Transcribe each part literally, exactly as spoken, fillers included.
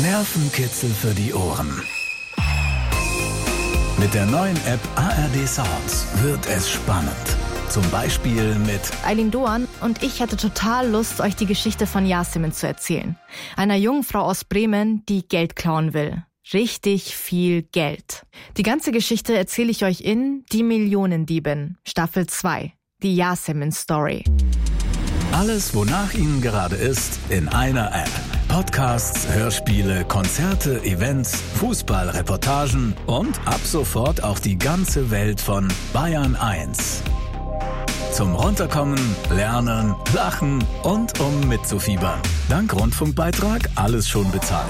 Nervenkitzel für die Ohren. Mit der neuen App A R D Sounds wird es spannend. Zum Beispiel mit Aylin Doan und ich hatte total Lust, euch die Geschichte von Yasemin zu erzählen. Einer jungen Frau aus Bremen, die Geld klauen will. Richtig viel Geld. Die ganze Geschichte erzähle ich euch in Die Millionendiebin, Staffel zwei. Die Yasemin-Story. Alles, wonach Ihnen gerade ist, in einer App. Podcasts, Hörspiele, Konzerte, Events, Fußballreportagen und ab sofort auch die ganze Welt von Bayern eins. Zum Runterkommen, Lernen, Lachen und um mitzufiebern. Dank Rundfunkbeitrag alles schon bezahlt.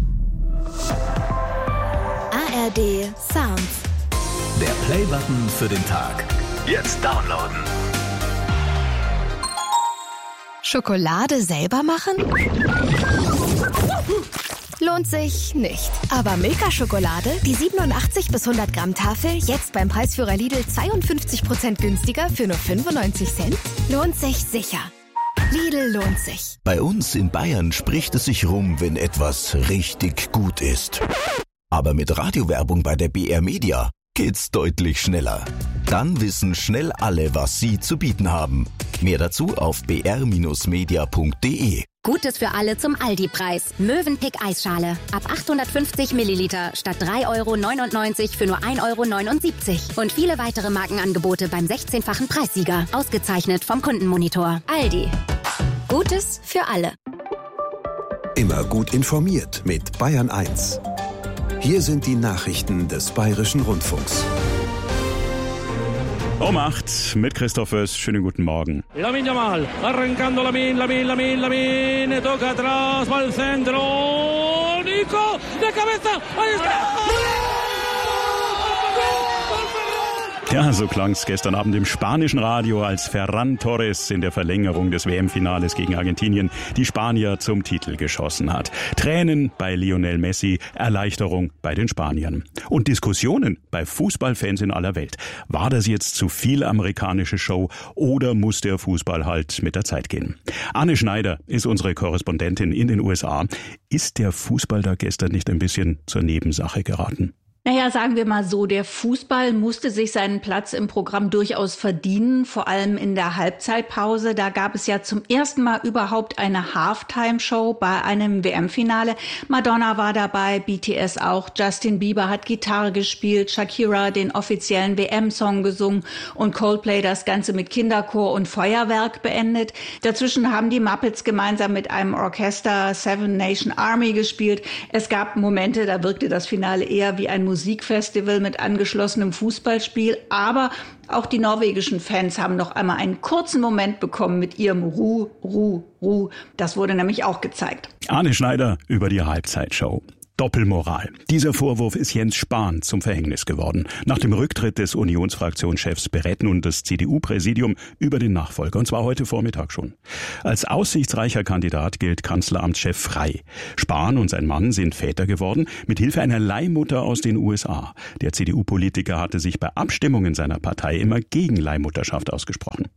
A R D Sounds. Der Play-Button für den Tag. Jetzt downloaden. Schokolade selber machen? Lohnt sich nicht. Aber Milka-Schokolade, die siebenundachtzig bis hundert Gramm Tafel, jetzt beim Preisführer Lidl zweiundfünfzig Prozent günstiger für nur fünfundneunzig Cent? Lohnt sich sicher. Lidl lohnt sich. Bei uns in Bayern spricht es sich rum, wenn etwas richtig gut ist. Aber mit Radiowerbung bei der B R Media geht's deutlich schneller. Dann wissen schnell alle, was sie zu bieten haben. Mehr dazu auf b r media punkt d e. Gutes für alle zum Aldi-Preis. Mövenpick Eisschale. Ab achthundertfünfzig Milliliter statt drei Euro neunundneunzig für nur ein Euro neunundsiebzig. Und viele weitere Markenangebote beim sechzehnfachen Preissieger. Ausgezeichnet vom Kundenmonitor. Aldi. Gutes für alle. Immer gut informiert mit Bayern eins. Hier sind die Nachrichten des Bayerischen Rundfunks. Um acht mit Christoph Oess. Schönen guten Morgen. Lamine Yamal, arrancando Lamine, Lamine, Lamine, Lamine, toca atrás, va al centro, Nico, de cabeza, ahí está. Ja, so klang's gestern Abend im spanischen Radio, als Ferran Torres in der Verlängerung des W M-Finales gegen Argentinien die Spanier zum Titel geschossen hat. Tränen bei Lionel Messi, Erleichterung bei den Spaniern. Und Diskussionen bei Fußballfans in aller Welt. War das jetzt zu viel amerikanische Show oder muss der Fußball halt mit der Zeit gehen? Anne Schneider ist unsere Korrespondentin in den U S A. Ist der Fußball da gestern nicht ein bisschen zur Nebensache geraten? Naja, sagen wir mal so, der Fußball musste sich seinen Platz im Programm durchaus verdienen, vor allem in der Halbzeitpause. Da gab es ja zum ersten Mal überhaupt eine Halftime-Show bei einem W M-Finale. Madonna war dabei, B T S auch, Justin Bieber hat Gitarre gespielt, Shakira den offiziellen W M-Song gesungen und Coldplay das Ganze mit Kinderchor und Feuerwerk beendet. Dazwischen haben die Muppets gemeinsam mit einem Orchester Seven Nation Army gespielt. Es gab Momente, da wirkte das Finale eher wie ein Musikfestival mit angeschlossenem Fußballspiel, aber auch die norwegischen Fans haben noch einmal einen kurzen Moment bekommen mit ihrem Ruh, Ruh, Ruh. Das wurde nämlich auch gezeigt. Arne Schneider über die Halbzeitshow. Doppelmoral. Dieser Vorwurf ist Jens Spahn zum Verhängnis geworden. Nach dem Rücktritt des Unionsfraktionschefs berät nun das C D U-Präsidium über den Nachfolger, und zwar heute Vormittag schon. Als aussichtsreicher Kandidat gilt Kanzleramtschef Frey. Spahn und sein Mann sind Väter geworden, mit Hilfe einer Leihmutter aus den U S A. Der C D U-Politiker hatte sich bei Abstimmungen seiner Partei immer gegen Leihmutterschaft ausgesprochen.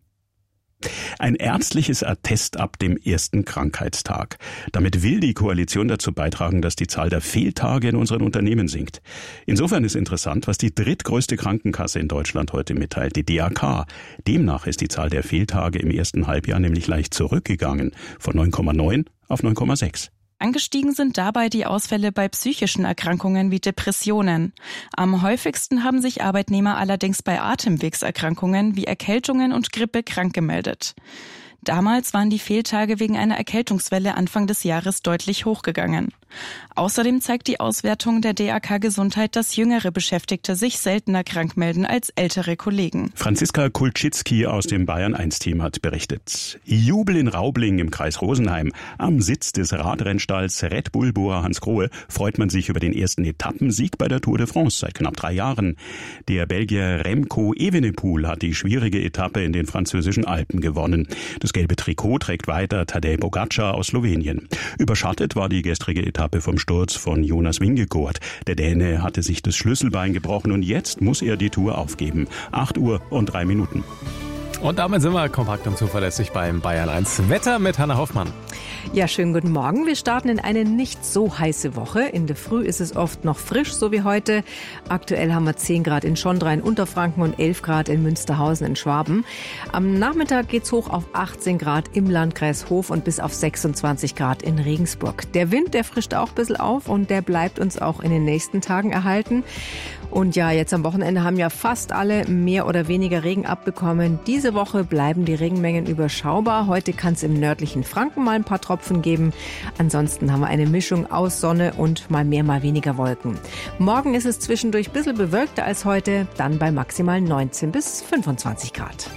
Ein ärztliches Attest ab dem ersten Krankheitstag. Damit will die Koalition dazu beitragen, dass die Zahl der Fehltage in unseren Unternehmen sinkt. Insofern ist interessant, was die drittgrößte Krankenkasse in Deutschland heute mitteilt, die D A K. Demnach ist die Zahl der Fehltage im ersten Halbjahr nämlich leicht zurückgegangen, von neun Komma neun auf neun Komma sechs. Angestiegen sind dabei die Ausfälle bei psychischen Erkrankungen wie Depressionen. Am häufigsten haben sich Arbeitnehmer allerdings bei Atemwegserkrankungen wie Erkältungen und Grippe krank gemeldet. Damals waren die Fehltage wegen einer Erkältungswelle Anfang des Jahres deutlich hochgegangen. Außerdem zeigt die Auswertung der D A K Gesundheit, dass jüngere Beschäftigte sich seltener krank melden als ältere Kollegen. Franziska Kulczycki aus dem Bayern eins Team hat berichtet. Jubel in Raubling im Kreis Rosenheim. Am Sitz des Radrennstalls Red Bull Bora Hansgrohe freut man sich über den ersten Etappensieg bei der Tour de France seit knapp drei Jahren. Der Belgier Remco Evenepoel hat die schwierige Etappe in den französischen Alpen gewonnen. Das gelbe Trikot trägt weiter Tadej Pogačar aus Slowenien. Überschattet war die gestrige Etappe vom Sturz von Jonas Vingegaard. Der Däne hatte sich das Schlüsselbein gebrochen und jetzt muss er die Tour aufgeben. acht Uhr und drei Minuten. Und damit sind wir kompakt und zuverlässig beim Bayern eins Wetter mit Hanna Hoffmann. Ja, schönen guten Morgen. Wir starten in eine nicht so heiße Woche. In der Früh ist es oft noch frisch, so wie heute. Aktuell haben wir zehn Grad in Schondra in Unterfranken und elf Grad in Münsterhausen in Schwaben. Am Nachmittag geht's hoch auf achtzehn Grad im Landkreis Hof und bis auf sechsundzwanzig Grad in Regensburg. Der Wind, der frischt auch ein bisschen auf und der bleibt uns auch in den nächsten Tagen erhalten. Und ja, jetzt am Wochenende haben ja fast alle mehr oder weniger Regen abbekommen. Diese Woche bleiben die Regenmengen überschaubar. Heute kann es im nördlichen Franken mal ein paar Tropfen geben. Ansonsten haben wir eine Mischung aus Sonne und mal mehr, mal weniger Wolken. Morgen ist es zwischendurch ein bisschen bewölkter als heute, dann bei maximal neunzehn bis fünfundzwanzig Grad.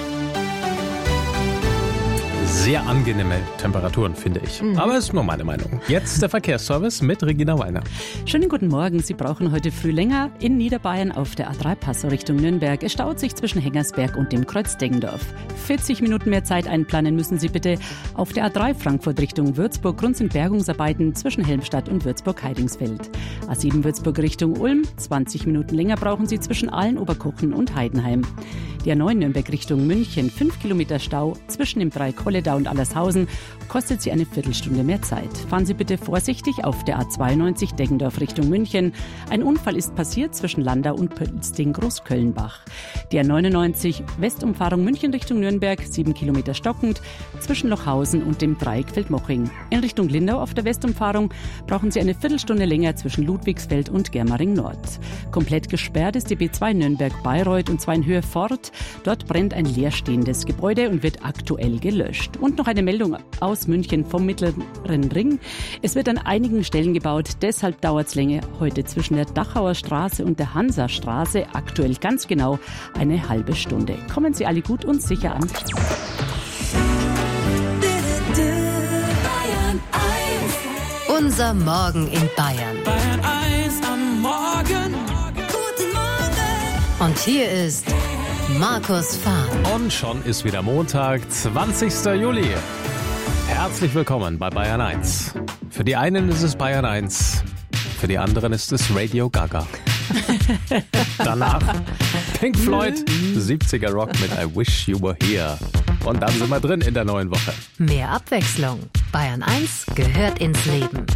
Sehr angenehme Temperaturen, finde ich. Mhm. Aber ist nur meine Meinung. Jetzt der Verkehrsservice mit Regina Wallner. Schönen guten Morgen. Sie brauchen heute früh länger in Niederbayern auf der A drei Passau Richtung Nürnberg. Es staut sich zwischen Hengersberg und dem Kreuz Deggendorf. vierzig Minuten mehr Zeit einplanen müssen Sie bitte auf der A drei Frankfurt Richtung Würzburg. Grund sind Bergungsarbeiten zwischen Helmstadt und Würzburg-Heidingsfeld. A sieben Würzburg Richtung Ulm. zwanzig Minuten länger brauchen Sie zwischen Aalen, Oberkochen und Heidenheim. Die A neun Nürnberg Richtung München. fünf Kilometer Stau zwischen dem Dreikolledau und Allershausen, kostet Sie eine Viertelstunde mehr Zeit. Fahren Sie bitte vorsichtig auf der A zweiundneunzig Deggendorf Richtung München. Ein Unfall ist passiert zwischen Landau und Pölsting-Großköllenbach. Die A neunundneunzig Westumfahrung München Richtung Nürnberg, sieben Kilometer stockend, zwischen Lochhausen und dem Dreieck Feldmoching. In Richtung Lindau auf der Westumfahrung brauchen Sie eine Viertelstunde länger zwischen Ludwigsfeld und Germering Nord. Komplett gesperrt ist die B zwei Nürnberg-Bayreuth und zwar in Höhe Fort. Dort brennt ein leerstehendes Gebäude und wird aktuell gelöscht. Und noch eine Meldung aus München vom Mittleren Ring. Es wird an einigen Stellen gebaut, deshalb dauert es länger heute zwischen der Dachauer Straße und der Hansastraße, aktuell ganz genau eine halbe Stunde. Kommen Sie alle gut und sicher an. Unser Morgen in Bayern. Bayern eins am Morgen. Guten Morgen. Und hier ist Markus Fahr. Und schon ist wieder Montag, zwanzigster Juli. Herzlich willkommen bei Bayern eins. Für die einen ist es Bayern eins, für die anderen ist es Radio Gaga. Danach Pink Floyd, siebziger Rock mit I Wish You Were Here. Und dann sind wir drin in der neuen Woche. Mehr Abwechslung. Bayern eins gehört ins Leben.